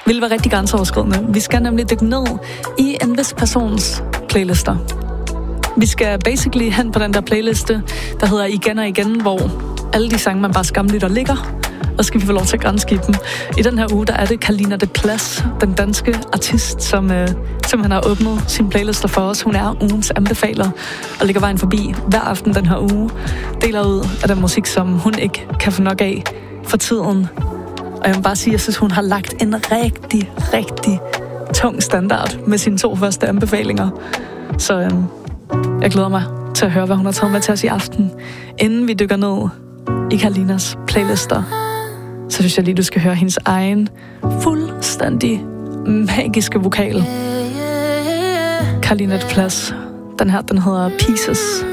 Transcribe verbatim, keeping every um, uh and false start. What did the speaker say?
vil være rigtig grænseoverskridende. Vi skal nemlig dykke ned i en vis persons playlister. Vi skal basically hen på den der playliste, der hedder Igen og Igen, hvor alle de sange, man bare skamlytter, ligger. Og skal vi få lov til at granske dem. I den her uge, der er det Karlina de Plads, den danske artist, som øh, simpelthen har åbnet sin playlister for os. Hun er ugens anbefaler og ligger vejen forbi hver aften den her uge. Deler ud af den musik, som hun ikke kan få nok af for tiden. Og jeg vil bare sige, at jeg synes, hun har lagt en rigtig, rigtig tung standard med sine to første anbefalinger. Så øh, jeg glæder mig til at høre, hvad hun har taget med til os i aften. Inden vi dykker ned i Karlinas playlister, så synes jeg lige, du skal høre hendes egen fuldstændig magiske vokal. Karlina de Plads. Den her, den hedder Pieces.